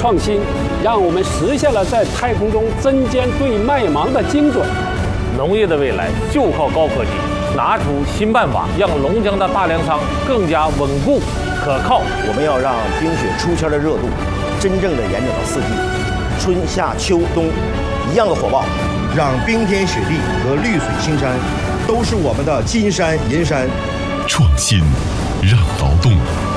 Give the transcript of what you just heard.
创新，让我们实现了在太空中针尖对麦芒的精准。 农业的未来就靠高科技，拿出新办法，让龙江的大粮仓更加稳固可靠。 我们要让冰雪出签的热度真正的延展到4季，春夏秋冬一样的火爆， 让冰天雪地和绿水青山都是我们的金山银山。 创新让劳动